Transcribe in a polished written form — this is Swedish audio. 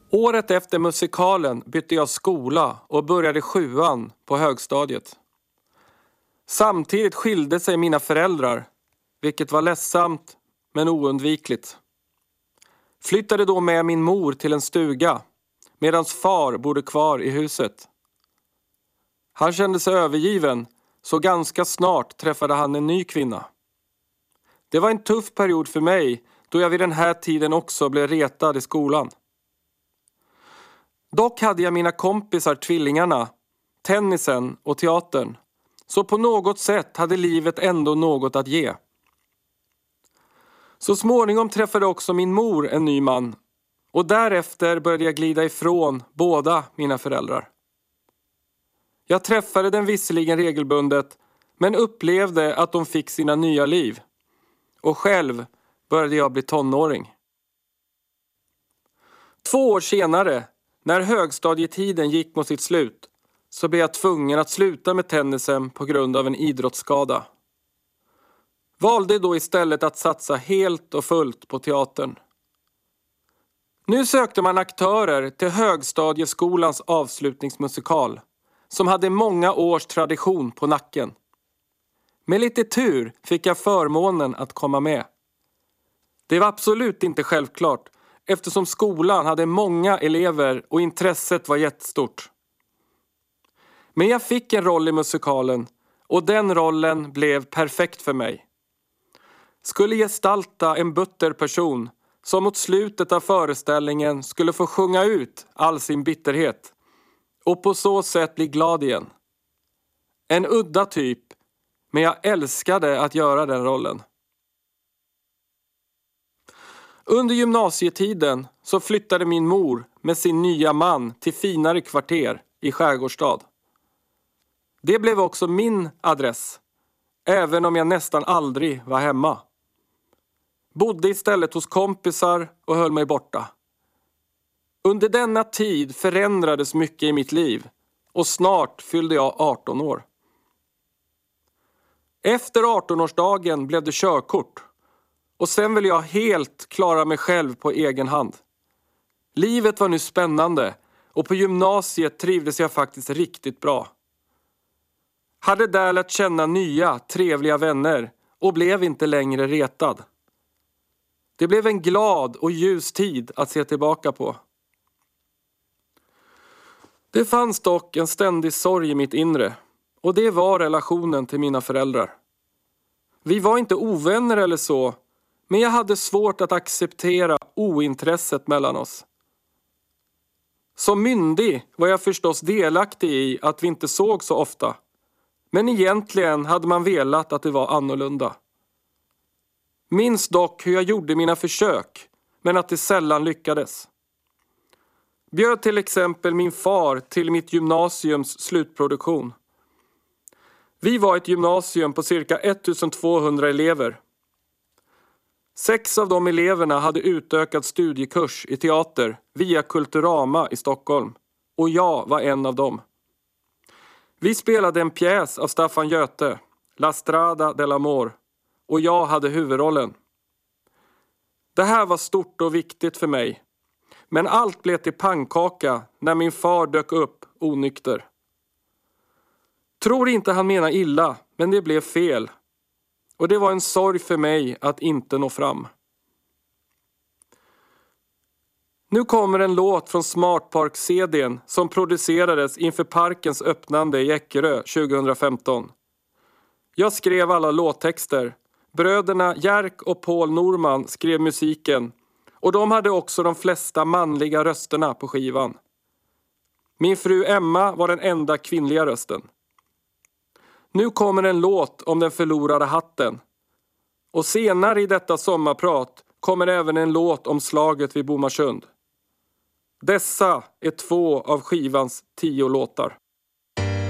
Året efter musikalen bytte jag skola och började 7:an på högstadiet. Samtidigt skilde sig mina föräldrar, vilket var ledsamt men oundvikligt. Flyttade då med min mor till en stuga, medan far bodde kvar i huset. Han kände sig övergiven, så ganska snart träffade han en ny kvinna. Det var en tuff period för mig, då jag vid den här tiden också blev retad i skolan. Dock hade jag mina kompisar tvillingarna, tennisen och teatern, så på något sätt hade livet ändå något att ge. Så småningom träffade också min mor en ny man, och därefter började jag glida ifrån båda mina föräldrar. Jag träffade den visserligen regelbundet, men upplevde att de fick sina nya liv. Och själv började jag bli tonåring. 2 år senare, när högstadietiden gick mot sitt slut, så blev jag tvungen att sluta med tennisen på grund av en idrottsskada. Valde då istället att satsa helt och fullt på teatern. Nu sökte man aktörer till högstadieskolans avslutningsmusikal, som hade många års tradition på nacken. Med lite tur fick jag förmånen att komma med. Det var absolut inte självklart, eftersom skolan hade många elever och intresset var jättestort. Men jag fick en roll i musikalen, och den rollen blev perfekt för mig. Skulle gestalta en butter person som mot slutet av föreställningen skulle få sjunga ut all sin bitterhet och på så sätt bli glad igen. En udda typ, men jag älskade att göra den rollen. Under gymnasietiden så flyttade min mor med sin nya man till finare kvarter i Skärgårdstad. Det blev också min adress, även om jag nästan aldrig var hemma. Bodde istället hos kompisar och höll mig borta. Under denna tid förändrades mycket i mitt liv, och snart fyllde jag 18 år. Efter 18-årsdagen blev det körkort, och sen ville jag helt klara mig själv på egen hand. Livet var nu spännande, och på gymnasiet trivdes jag faktiskt riktigt bra. Hade där lärt känna nya, trevliga vänner och blev inte längre retad. Det blev en glad och ljus tid att se tillbaka på. Det fanns dock en ständig sorg i mitt inre, och det var relationen till mina föräldrar. Vi var inte ovänner eller så, men jag hade svårt att acceptera ointresset mellan oss. Som myndig var jag förstås delaktig i att vi inte såg så ofta, men egentligen hade man velat att det var annorlunda. Minns dock hur jag gjorde mina försök, men att det sällan lyckades. Bjöd till exempel min far till mitt gymnasiums slutproduktion. Vi var ett gymnasium på cirka 1200 elever. 6 av de eleverna hade utökad studiekurs i teater via Kulturama i Stockholm, och jag var en av dem. Vi spelade en pjäs av Staffan Göte, La Strada dell'Amor, och jag hade huvudrollen. Det här var stort och viktigt för mig, men allt blev till pannkaka när min far dök upp onykter. Tror inte han menar illa, men det blev fel. Och det var en sorg för mig att inte nå fram. Nu kommer en låt från Smart Park-CD:n som producerades inför parkens öppnande i Eckerö 2015. Jag skrev alla låttexter. Bröderna Jerk och Paul Norman skrev musiken, och de hade också de flesta manliga rösterna på skivan. Min fru Emma var den enda kvinnliga rösten. Nu kommer en låt om den förlorade hatten. Och senare i detta sommarprat kommer även en låt om slaget vid Bomarsund. Dessa är 2 av skivans 10 låtar.